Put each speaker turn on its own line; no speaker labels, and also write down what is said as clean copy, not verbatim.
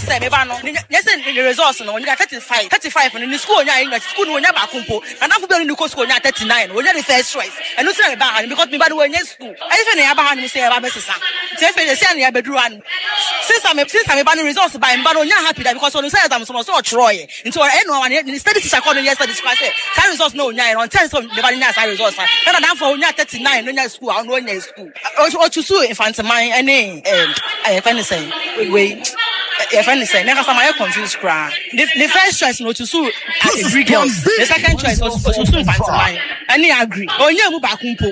say me ba no yes the results no onya 35 no school onya school no onya ba kumpo and after be no school onya 39 onya the first choice and no say me ba because me ba no onya school I say na ya ba ha no say ya ba besesa say say na ya beduru an since I me ba no results by me ba no onya happy that because on say exam so Troy into no one the study teacher called yesterday say say results no onya on tell some me ba nya say results na dan for onya 39 no onya school no onya school o chusu infant man any funny say we funny say never some I confused cry the first choice no to sue agree girls the second choice was to sue infant man any agree onya mu ba kumpo